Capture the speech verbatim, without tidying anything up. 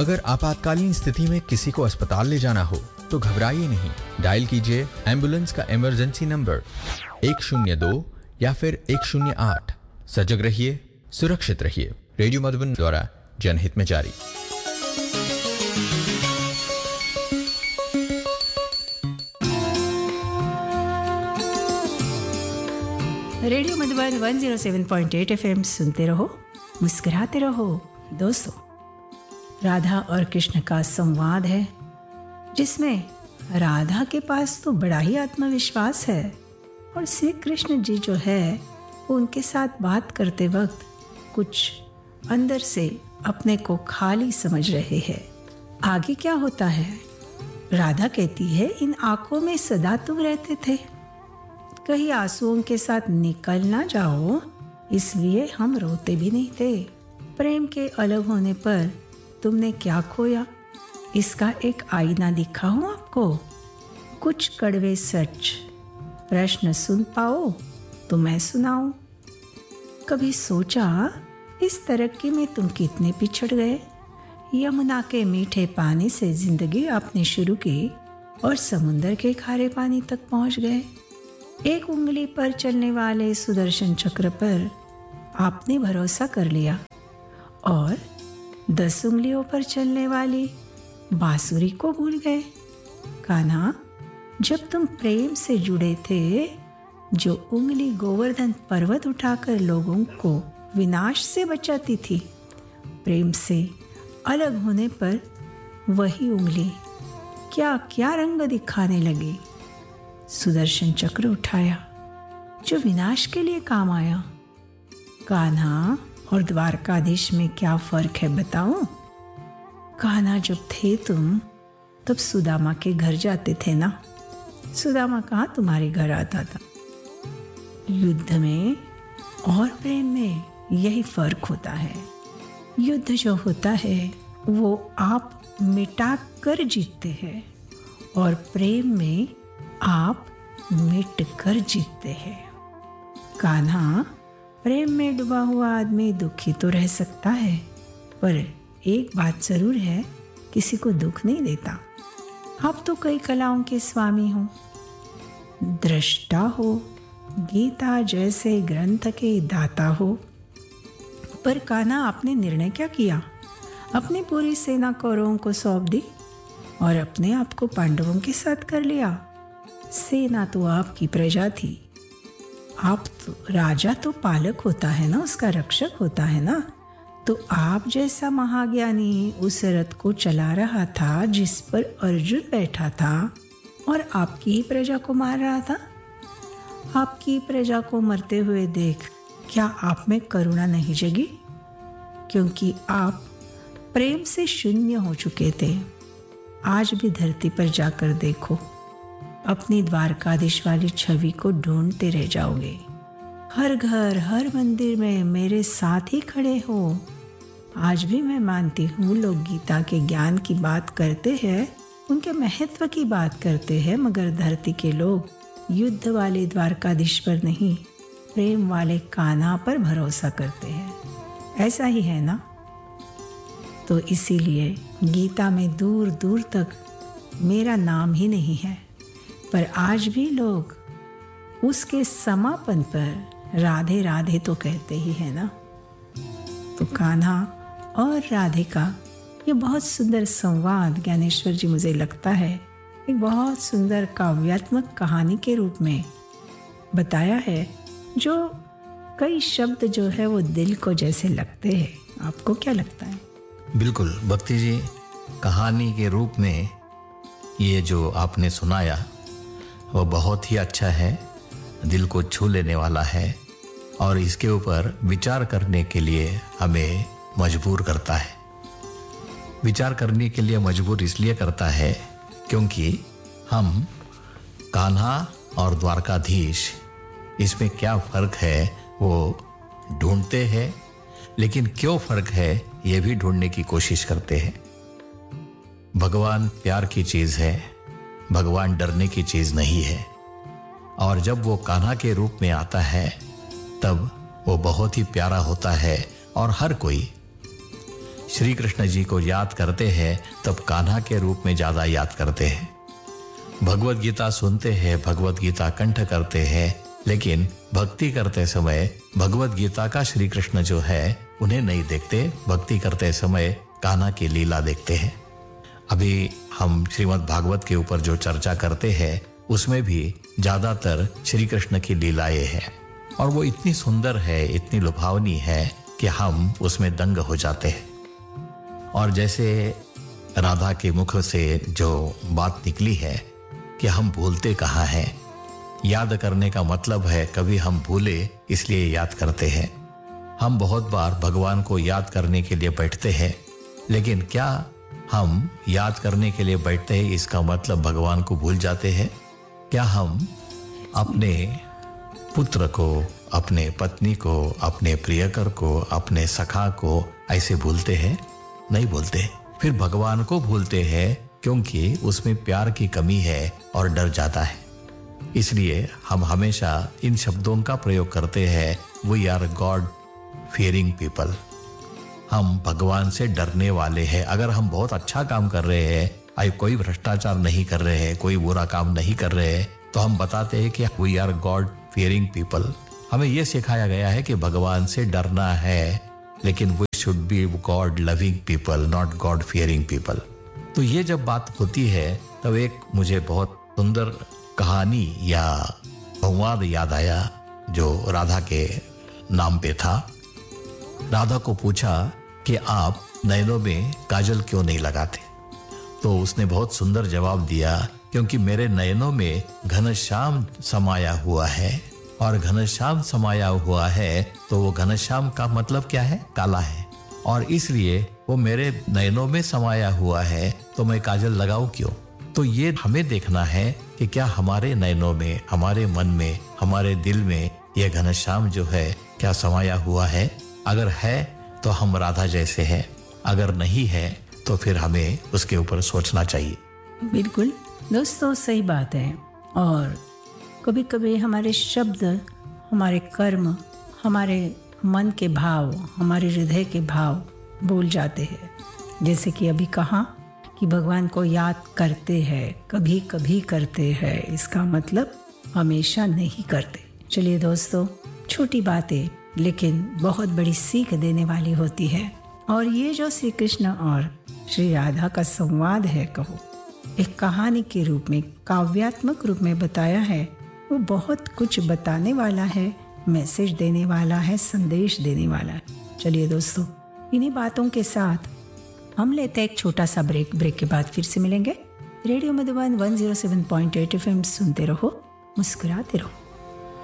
अगर आपातकालीन स्थिति में किसी को अस्पताल ले जाना हो तो घबराइए नहीं, डायल कीजिए एम्बुलेंस का इमरजेंसी नंबर एक शून्य दो या फिर एक शून्य आठ। सजग रहिए, सुरक्षित रहिए। रेडियो मधुबन द्वारा जनहित में जारी। रेडियो मधुबन एक सौ सात पॉइंट आठ एफएम सुनते रहो, मुस्कुराते रहो। दोस्तों, राधा और कृष्ण का संवाद है जिसमें राधा के पास तो बड़ा ही आत्मविश्वास है और श्री कृष्ण जी जो है वो उनके साथ बात करते वक्त कुछ अंदर से अपने को खाली समझ रहे हैं। आगे क्या होता है? राधा कहती है, इन आंखों में सदा तुम रहते थे, कहीं आंसुओं के साथ निकल ना जाओ, इसलिए हम रोते भी नहीं थे। प्रेम के अलग होने पर तुमने क्या खोया, इसका एक आईना दिखाऊं आपको। कुछ कड़वे सच प्रश्न सुन पाओ तो मैं सुनाऊं। कभी सोचा इस तरक्की में तुम कितने पिछड़ गए। यमुना के मीठे पानी से जिंदगी आपने शुरू की और समुंदर के खारे पानी तक पहुंच गए। एक उंगली पर चलने वाले सुदर्शन चक्र पर आपने भरोसा कर लिया और दस उंगलियों पर चलने वाली बांसुरी को भूल गए। कान्हा, जब तुम प्रेम से जुड़े थे, जो उंगली गोवर्धन पर्वत उठाकर लोगों को विनाश से बचाती थी, प्रेम से अलग होने पर वही उंगली क्या क्या रंग दिखाने लगी। सुदर्शन चक्र उठाया जो विनाश के लिए काम आया। कान्हा और द्वारकाधीश में क्या फर्क है बताऊं? कान्हा, जब थे तुम तब सुदामा के घर जाते थे ना। सुदामा कहाँ तुम्हारे घर आता था। युद्ध में और प्रेम में यही फर्क होता है। युद्ध जो होता है वो आप मिटा कर जीतते हैं और प्रेम में आप मिट कर जीतते हैं। कान्हा, प्रेम में डूबा हुआ आदमी दुखी तो रह सकता है, पर एक बात जरूर है, किसी को दुख नहीं देता। आप तो कई कलाओं के स्वामी हो, दृष्टा हो, गीता जैसे ग्रंथ के दाता हो। पर कान्हा, आपने निर्णय क्या किया? अपनी पूरी सेना कौरवों को सौंप दी और अपने आप को पांडवों के साथ कर लिया। सेना तो आपकी प्रजा थी। आप तो राजा तो पालक होता है ना, उसका रक्षक होता है ना। तो आप जैसा महाज्ञानी उस रथ को चला रहा था जिस पर अर्जुन बैठा था और आपकी ही प्रजा को मार रहा था। आपकी प्रजा को मरते हुए देख क्या आप में करुणा नहीं जगी? क्योंकि आप प्रेम से शून्य हो चुके थे। आज भी धरती पर जाकर देखो, अपनी द्वारकाधीश वाली छवि को ढूंढते रह जाओगे। हर घर हर मंदिर में मेरे साथ ही खड़े हो। आज भी मैं मानती हूँ लोग गीता के ज्ञान की बात करते हैं, उनके महत्व की बात करते हैं, मगर धरती के लोग युद्ध वाले द्वारकाधीश पर नहीं, प्रेम वाले कान्हा पर भरोसा करते हैं। ऐसा ही है ना? तो इसीलिए गीता में दूर दूर तक मेरा नाम ही नहीं है, पर आज भी लोग उसके समापन पर राधे राधे तो कहते ही है ना। तो कान्हा और राधे का ये बहुत सुंदर संवाद ज्ञानेश्वर जी, मुझे लगता है एक बहुत सुंदर काव्यात्मक कहानी के रूप में बताया है, जो कई शब्द जो है वो दिल को जैसे लगते हैं। आपको क्या लगता है? बिल्कुल भक्ति जी, कहानी के रूप में ये जो आपने सुनाया वो बहुत ही अच्छा है, दिल को छू लेने वाला है और इसके ऊपर विचार करने के लिए हमें मजबूर करता है। विचार करने के लिए मजबूर इसलिए करता है क्योंकि हम कान्हा और द्वारकाधीश, इसमें क्या फर्क है वो ढूंढते हैं, लेकिन क्यों फर्क है ये भी ढूंढने की कोशिश करते हैं। भगवान प्यार की चीज है, भगवान डरने की चीज नहीं है। और जब वो कान्हा के रूप में आता है तब वो बहुत ही प्यारा होता है और हर कोई श्री कृष्ण जी को याद करते हैं तब कान्हा के रूप में ज्यादा याद करते हैं। भगवत गीता सुनते हैं, भगवत गीता कंठ करते हैं, लेकिन भक्ति करते समय भगवत गीता का श्री कृष्ण जो है उन्हें नहीं देखते, भक्ति करते समय कान्हा की लीला देखते हैं। अभी हम श्रीमद् भागवत के ऊपर जो चर्चा करते हैं उसमें भी ज्यादातर श्री कृष्ण की लीलाएं हैं और वो इतनी सुंदर है, इतनी लुभावनी है कि हम उसमें दंग हो जाते हैं। और जैसे राधा के मुख से जो बात निकली है कि हम भूलते कहाँ हैं, याद करने का मतलब है कभी हम भूले इसलिए याद करते हैं। हम बहुत बार भगवान को याद करने के लिए बैठते हैं, लेकिन क्या हम याद करने के लिए बैठते हैं इसका मतलब भगवान को भूल जाते हैं? क्या हम अपने पुत्र को, अपने पत्नी को, अपने प्रियकर को, अपने सखा को ऐसे भूलते हैं? नहीं भूलते। फिर भगवान को भूलते हैं क्योंकि उसमें प्यार की कमी है और डर जाता है। इसलिए हम हमेशा इन शब्दों का प्रयोग करते हैं, we are God fearing people. हम भगवान से डरने वाले हैं। अगर हम बहुत अच्छा काम कर रहे हैं, आई कोई भ्रष्टाचार नहीं कर रहे हैं, कोई बुरा काम नहीं कर रहे हैं, तो हम बताते हैं कि we are God fearing people. हमें यह सिखाया गया है कि भगवान से डरना है, लेकिन we should be God loving people, not God fearing people. तो ये जब बात होती है तब एक मुझे बहुत सुंदर कहानी या संवाद याद आया जो राधा के नाम पे था। राधा को पूछा कि आप नैनों में काजल क्यों नहीं लगाते? तो उसने बहुत सुंदर जवाब दिया, क्योंकि मेरे नयनों में घनश्याम समाया हुआ है, और घनश्याम समाया हुआ है तो वो घनश्याम का मतलब क्या है? काला है, और इसलिए वो मेरे नयनों में समाया हुआ है तो मैं काजल लगाऊं क्यों? तो ये हमें देखना है कि क्या हमारे नयनों में, हमारे मन में, हमारे दिल में ये घनश्याम जो है क्या समाया हुआ है? अगर है तो हम राधा जैसे हैं, अगर नहीं है तो फिर हमें उसके ऊपर सोचना चाहिए। बिल्कुल दोस्तों, सही बात है। और कभी कभी हमारे शब्द, हमारे कर्म, हमारे मन के भाव, हमारे हृदय के भाव भूल जाते हैं। जैसे कि अभी कहा कि भगवान को याद करते हैं, कभी कभी करते हैं, इसका मतलब हमेशा नहीं करते। चलिए दोस्तों, छोटी बातें लेकिन बहुत बड़ी सीख देने वाली होती है। और ये जो श्री कृष्ण और श्री राधा का संवाद है, कहो एक कहानी के रूप में, काव्यात्मक रूप में बताया है, वो बहुत कुछ बताने वाला है, मैसेज देने वाला है, संदेश देने वाला है। चलिए दोस्तों, इन्हीं बातों के साथ हम लेते हैं एक छोटा सा ब्रेक। ब्रेक के बाद फिर से मिलेंगे। रेडियो मधुबन एक सौ सात पॉइंट आठ एफएम सुनते रहो, मुस्कुराते रहो।